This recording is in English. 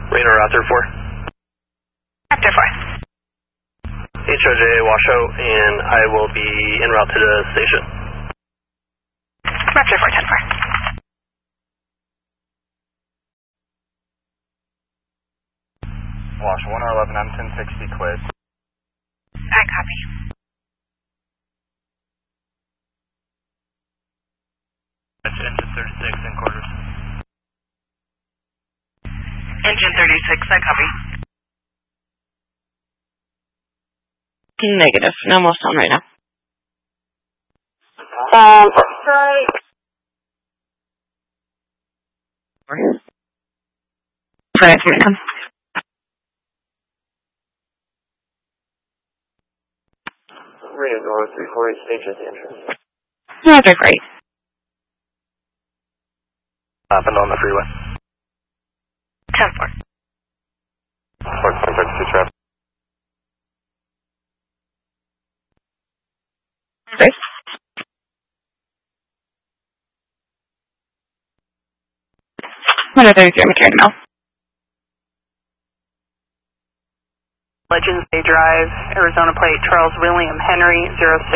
Radar Raptor 4. Raptor 4. HOJ Washoe, and I will be en route to the station. Raptor 4, 10-4. Wash 1 or 11, I'm 1060 cleared. I copy. Engine 36 in quarters. Engine 36, I copy. Negative. No most on right now. Right. Right, ma'am. Radio North 348 stages entrance. Roger, great. Happened on the freeway. 10-4. Fort 1032 traffic. Great. Another 0 McCarran Mill. Legends Bay Drive, Arizona plate, Charles William Henry, 06.